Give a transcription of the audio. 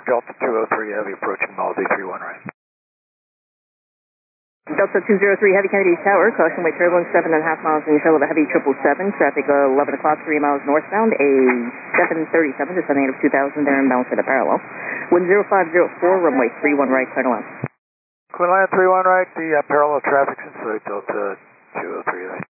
Delta 203 Heavy approaching Maldi 31 right. Delta 203 Heavy Kennedy Tower, caution weight turbulence 7.5 miles in shell of a heavy 777, traffic 11 o'clock, 3 miles northbound, a 737 descending out of 2000, there inbound to the parallel. Wind 0504, runway 31 right, clear to land. Clear land 31 right, the parallel traffic's in sight, Delta 203 Heavy.